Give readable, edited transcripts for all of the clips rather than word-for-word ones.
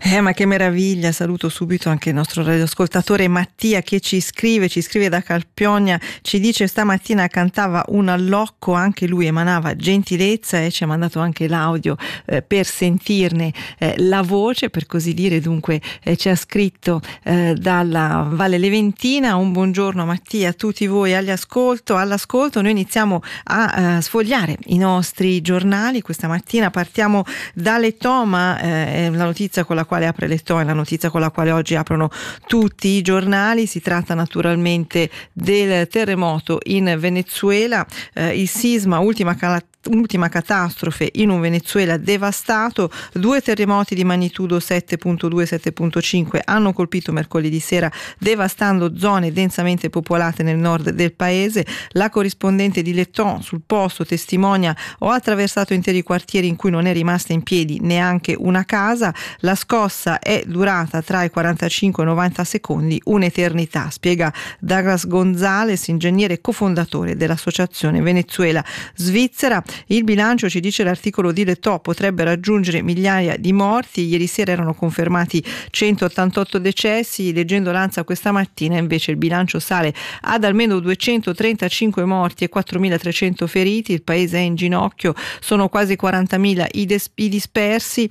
Ma che meraviglia, saluto subito anche il nostro radioascoltatore Mattia che ci scrive da Calpionia, ci dice stamattina cantava un allocco, anche lui emanava gentilezza e ci ha mandato anche l'audio per sentirne la voce, per così dire. Dunque ci ha scritto dalla Valle Leventina: un buongiorno Mattia, a tutti voi all'ascolto. Noi iniziamo a sfogliare i nostri giornali questa mattina, partiamo da Letò, ma la notizia con la quale apre Letò è la notizia con la quale oggi aprono tutti i giornali. Si tratta naturalmente del terremoto in Venezuela, il sisma, ultima catastrofe in un Venezuela devastato. 2 terremoti di magnitudo 7.2 e 7.5 hanno colpito mercoledì sera, devastando zone densamente popolate nel nord del paese. La corrispondente di Letò sul posto testimonia: ho attraversato interi quartieri in cui non è rimasta in piedi neanche una casa. La scossa è durata tra i 45 e i 90 secondi, un'eternità, spiega Douglas Gonzalez, ingegnere cofondatore dell'associazione Venezuela-Svizzera. Il bilancio, ci dice l'articolo di Letò, potrebbe raggiungere migliaia di morti. Ieri sera erano confermati 188 decessi. Leggendo l'Ansa questa mattina invece il bilancio sale ad almeno 235 morti e 4.300 feriti. Il paese è in ginocchio, sono quasi 40.000 i dispersi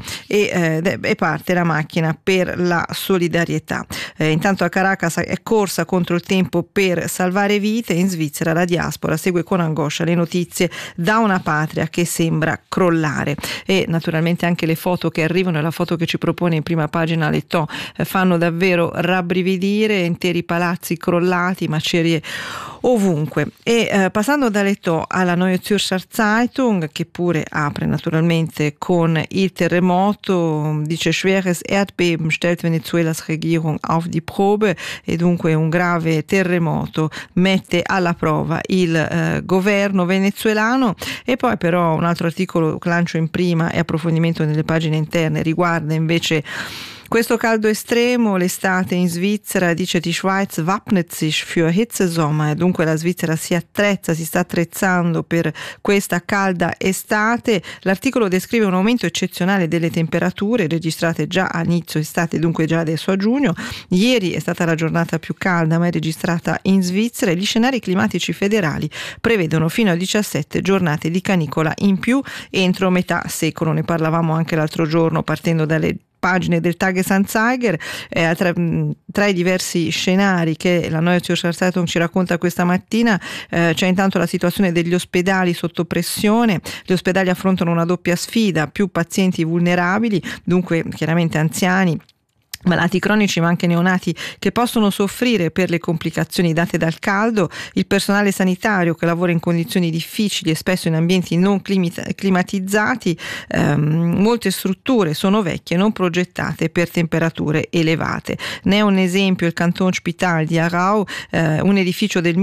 e parte la macchina per la solidarietà. Intanto a Caracas è corsa contro il tempo per salvare vite. In Svizzera la diaspora segue con angoscia le notizie da una patria che sembra crollare, e naturalmente anche le foto che arrivano e la foto che ci propone in prima pagina Letò fanno davvero rabbrividire: interi palazzi crollati, macerie ovunque. E passando da Letò alla Neue Zürcher Zeitung, che pure apre naturalmente con il terremoto, dice: schweres Erdbeben stellt Venezuelas Regierung auf die Probe, e dunque un grave terremoto mette alla prova il governo venezuelano. E poi però un altro articolo, lancio in prima e approfondimento nelle pagine interne, riguarda invece questo caldo estremo, l'estate in Svizzera. Dice: die Schweiz wappnet sich für Hitzesommer, dunque la Svizzera si sta attrezzando per questa calda estate. L'articolo descrive un aumento eccezionale delle temperature registrate già a inizio estate, dunque già adesso a giugno. Ieri è stata la giornata più calda mai registrata in Svizzera, e gli scenari climatici federali prevedono fino a 17 giornate di canicola in più entro metà secolo. Ne parlavamo anche l'altro giorno partendo dalle pagine del Tagesanzeiger. Tra i diversi scenari che la Neue Zürcher Zeitung ci racconta questa mattina c'è intanto la situazione degli ospedali sotto pressione. Gli ospedali affrontano una doppia sfida: più pazienti vulnerabili, dunque chiaramente anziani, malati cronici ma anche neonati che possono soffrire per le complicazioni date dal caldo, il personale sanitario che lavora in condizioni difficili e spesso in ambienti non climatizzati. Molte strutture sono vecchie, non progettate per temperature elevate. Ne è un esempio il Canton Spital di Aarau, un edificio del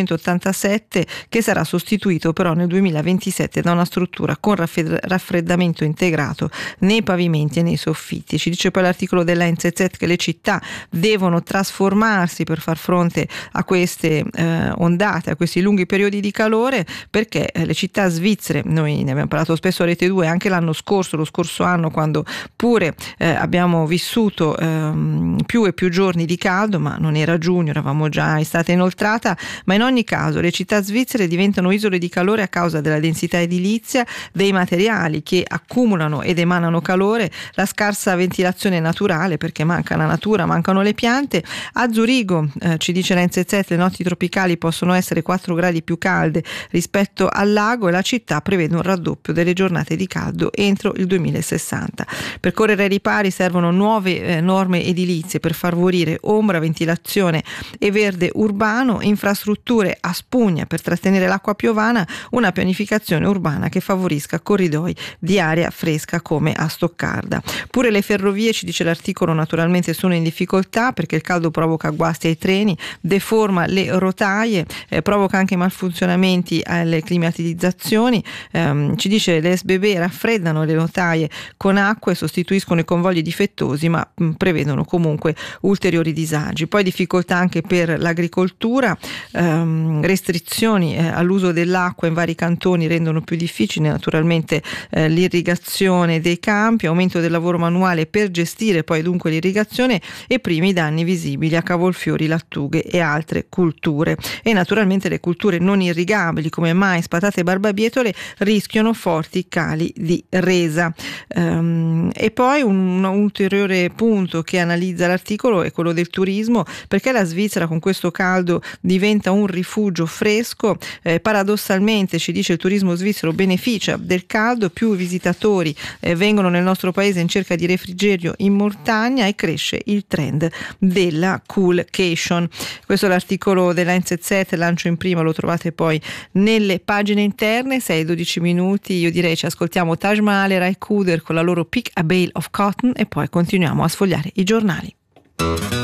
1887 che sarà sostituito però nel 2027 da una struttura con raffreddamento integrato nei pavimenti e nei soffitti. Ci dice poi l'articolo della che le città devono trasformarsi per far fronte a queste ondate, a questi lunghi periodi di calore, perché le città svizzere, noi ne abbiamo parlato spesso a Rete 2 anche lo scorso anno, quando pure abbiamo vissuto più e più giorni di caldo, ma non era giugno, eravamo già in estate inoltrata. Ma in ogni caso le città svizzere diventano isole di calore a causa della densità edilizia, dei materiali che accumulano ed emanano calore, la scarsa ventilazione naturale, perché manca la natura, mancano le piante. A Zurigo, ci dice la NZZ, le notti tropicali possono essere 4 gradi più calde rispetto al lago, e la città prevede un raddoppio delle giornate di caldo entro il 2060. Per correre ai ripari servono nuove norme edilizie per favorire ombra, ventilazione e verde urbano, infrastrutture a spugna per trattenere l'acqua piovana, una pianificazione urbana che favorisca corridoi di aria fresca come a Stoccarda. Pure le ferrovie, ci dice l'articolo, naturalmente sono in difficoltà perché il caldo provoca guasti ai treni, deforma le rotaie, provoca anche malfunzionamenti alle climatizzazioni. Ci dice le SBB raffreddano le rotaie con acqua e sostituiscono i convogli difettosi, ma prevedono comunque ulteriori disagi. Poi difficoltà anche per l'agricoltura, restrizioni all'uso dell'acqua in vari cantoni rendono più difficile naturalmente l'irrigazione dei campi, aumento del lavoro manuale per gestire poi dunque l'irrigazione e primi danni visibili a cavolfiori, lattughe e altre culture. E naturalmente le culture non irrigabili come mais, patate e barbabietole rischiano forti cali di resa. E poi un ulteriore punto che analizza l'articolo è quello del turismo, perché la Svizzera con questo caldo diventa un rifugio fresco. Paradossalmente, ci dice, il turismo svizzero beneficia del caldo, più visitatori vengono nel nostro paese in cerca di refrigerio in montagna e cresce il trend della coolcation. Questo è l'articolo della NZZ, lancio in prima, lo trovate poi nelle pagine interne. 6-12 minuti, io direi ci ascoltiamo Taj Mahal e Ray Cooder con la loro Pick a Bale of Cotton e poi continuiamo a sfogliare i giornali.